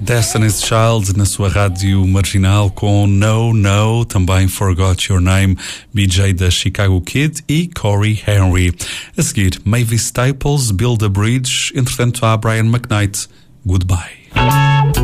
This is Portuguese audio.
Destiny's Child na sua rádio marginal com No No, também Forgot Your Name, BJ da Chicago Kid e Corey Henry. A seguir, Mavis Staples, Build a Bridge, entretanto há Brian McKnight. Goodbye.